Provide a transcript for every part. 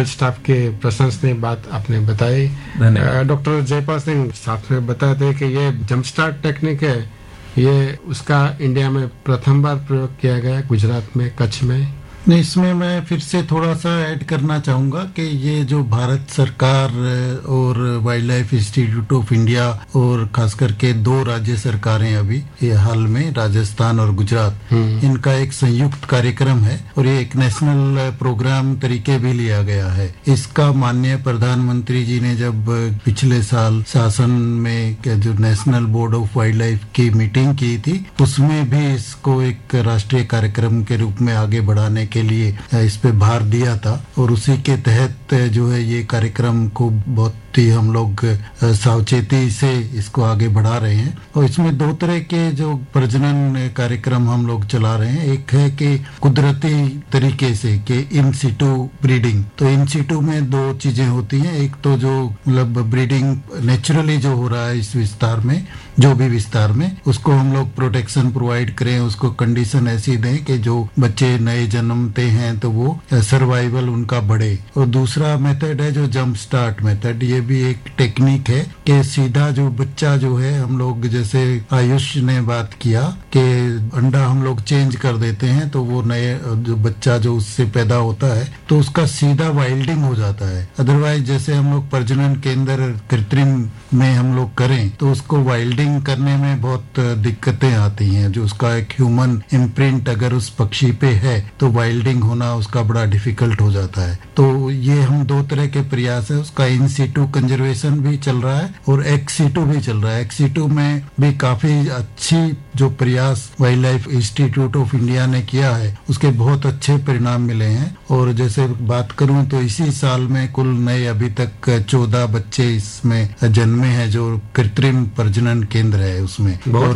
Medical staff के प्रशंसनीय बात आपने बताई। डॉक्टर जयपाल सिंह साथ में बताते कि ये जंप स्टार्ट टेक्निक है, ये उसका इंडिया में प्रथम बार प्रयोग किया गया गुजरात में, कच्छ में। नहीं, इसमें मैं फिर से थोड़ा सा ऐड करना चाहूँगा कि ये जो भारत सरकार और wild life institute of India और खास करके 2 राज्य सरकारें अभी ये हाल में, राजस्थान और गुजरात, इनका एक संयुक्त कार्यक्रम है और ये एक नेशनल प्रोग्राम तरीके भी लिया गया है। इसका माननीय प्रधानमंत्री जी ने जब पिछले साल शासन में जो national board of wild life की मीटिंग की थी, उसमें भी इसको एक राष्ट्रीय कार्यक्रम के रूप में आगे बढ़ाने के लिए इस पे भार दिया था और उसी के तहत जो है ये कार्यक्रम को बहुत ही हम लोग सावचेती से इसको आगे बढ़ा रहे हैं। और इसमें 2 तरह के जो प्रजनन कार्यक्रम हम लोग चला रहे हैं। एक है कि कुदरती तरीके से कि इन सिटू ब्रीडिंग। तो इन सिटू में 2 चीजें होती हैं। एक तो जो मतलब ब्रीडिंग नेचुरली जो हो रहा है इस विस्तार में, जो भी विस्तार में, उसको हम लोग प्रोटेक्शन प्रोवाइड करें, उसको कंडीशन ऐसी दें कि जो बच्चे नए जन्मते हैं तो वो सर्वाइवल उनका बढ़े। और दूसरा मेथड है जो जंप स्टार्ट मेथड। ये भी एक टेक्निक है कि सीधा जो बच्चा जो है, हम लोग जैसे आयुष ने बात किया कि अंडा हम लोग चेंज कर देते हैं तो वो नए जो बच्चा जो उससे पैदा होता है तो उसका सीधा वाइल्डिंग हो जाता है। अदरवाइज जैसे हम लोग प्रजनन केंद्र कृत्रिम में हम लोग करें तो उसको वाइल्डिंग करने में बहुत दिक्कतें आती हैं। जो उसका एक ह्यूमन इम्प्रिंट अगर उस पक्षी पे है तो वाइल्डिंग होना उसका बड़ा डिफिकल्ट हो जाता है। तो ये हम 2 तरह के प्रयास है। उसका इन सीटू कंजर्वेशन भी चल रहा है और एक्स सीटू भी चल रहा है। एक्स सीटू में भी काफी अच्छी जो प्रयास wild life institute of India ने किया है उसके बहुत अच्छे परिणाम मिले हैं। और जैसे बात करूं तो इसी साल में कुल नए अभी तक 14 बच्चे इसमें जन्मे हैं जो कृत्रिम प्रजनन केंद्र है उसमें।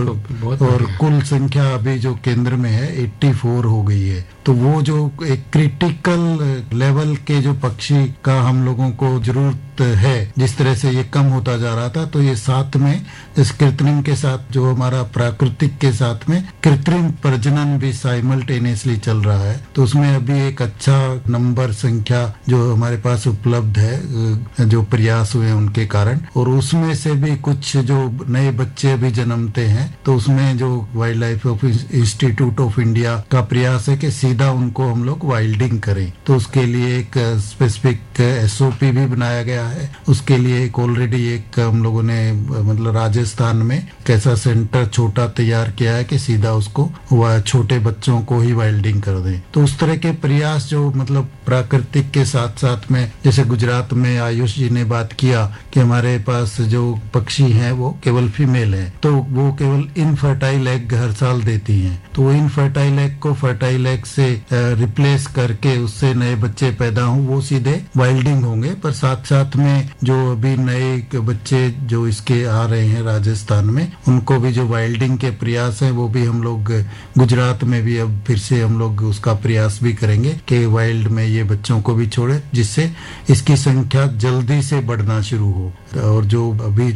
और कुल संख्या अभी जो केंद्र में है 84 हो गई है। तो वो जो एक क्रिटिकल लेवल के जो पक्षी का हम लोगों को जरूरत है, जिस तरह से ये कम होता जा रहा था, तो ये साथ में इस कृत्रिम के साथ जो हमारा प्राकृतिक के साथ में कृत्रिम प्रजनन भी साइमल्टेनियसली चल रहा है। तो उसमें अभी एक अच्छा नंबर संख्या जो हमारे पास उपलब्ध है जो प्रयास हुए उनके कारण। और उसमें से भी कुछ जो नए बच्चे अभी जन्मते हैं तो उसमें जो wild life institute of India का प्रयास है कि सीधा उनको हम लोग वाइल्डिंग करें। तो उसके लिए एक स्पेसिफिक SOP भी बनाया गया है। उसके लिए एक ऑलरेडी एक हम लोगों ने मतलब राजस्थान में कैसा सेंटर छोटा तैयार किया है कि सीधा उसको वह छोटे बच्चों को ही वाइल्डिंग कर दें। तो उस तरह के प्रयास जो मतलब प्राकृतिक के साथ साथ में, जैसे गुजरात में आयुष जी ने बात किया कि हमारे पास जो पक्षी हैं वो केवल फीमेल है, तो वो केवल इनफर्टाइल एग हर साल देती हैं। तो वो इनफर्टाइल एग को फर्टाइल एग से रिप्लेस करके उससे नए बच्चे पैदा हों, वो सीधे वाइल्डिंग होंगे। पर साथ साथ में जो अभी नए बच्चे जो इसके आ रहे हैं राजस्थान में, उनको भी जो वाइल्डिंग के प्रयास हैं वो भी हम लोग गुजरात में भी अब फिर से हम लोग उसका प्रयास भी करेंगे कि वाइल्ड में ये बच्चों को भी छोड़े, जिससे इसकी संख्या जल्दी से बढ़ना शुरू हो। और जो अभी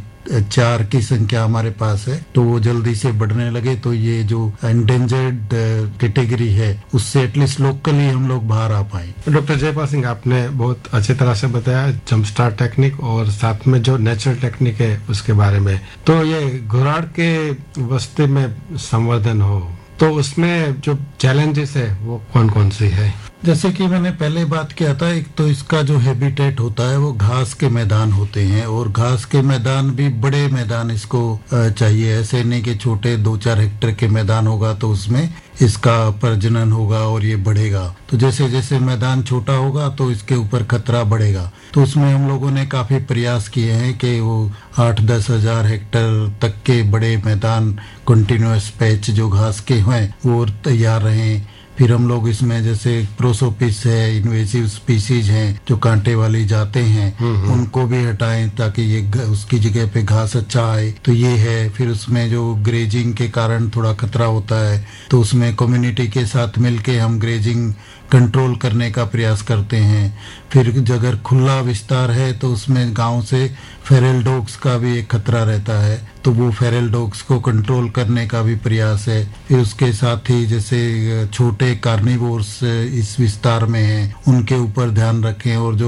4 की संख्या हमारे पास है तो वो जल्दी से बढ़ने लगे, तो ये जो एंडेंजर्ड कैटेगरी है उससे एटलीस्ट लोकली हम लोग बाहर आ पाए। डॉक्टर जयपाल सिंह, आपने बहुत अच्छी तरह से बताया जंप स्टार्ट टेक्निक और साथ में जो नेचुरल टेक्निक है उसके बारे में। तो ये घुराड़ के बस्ती में संवर्धन हो तो उसमें जो चैलेंजेस है वो कौन कौन सी है? जैसे कि मैंने पहले बात किया था, एक तो इसका जो हैबिटेट होता है वो घास के मैदान होते हैं और घास के मैदान भी बड़े मैदान इसको चाहिए। ऐसे नहीं कि छोटे 2-4 हेक्टेयर के मैदान होगा तो उसमें इसका प्रजनन होगा और ये बढ़ेगा। तो जैसे जैसे मैदान छोटा होगा तो इसके ऊपर खतरा बढ़ेगा। तो उसमें हम लोगों ने काफी प्रयास किए हैं कि वो 8-10 हजार हेक्टेयर तक के बड़े मैदान कंटिन्यूअस पैच जो घास के हैं वो तैयार रहें। फिर हम लोग इसमें जैसे प्रोसोपिस है, इन्वेसिव स्पीसीज हैं जो कांटे वाली जाते हैं, उनको भी हटाएं ताकि ये उसकी जगह पे घास अच्छा आए। तो ये है। फिर उसमें जो ग्रेजिंग के कारण थोड़ा खतरा होता है तो उसमें कम्युनिटी के साथ मिलके हम ग्रेजिंग कंट्रोल करने का प्रयास करते हैं। फिर अगर खुला विस्तार है तो उसमें गांव से फेरल डॉग्स का भी एक खतरा रहता है, तो वो फेरल डॉग्स को कंट्रोल करने का भी प्रयास है। फिर उसके साथ ही जैसे छोटे कार्निवोर्स इस विस्तार में हैं उनके ऊपर ध्यान रखें और जो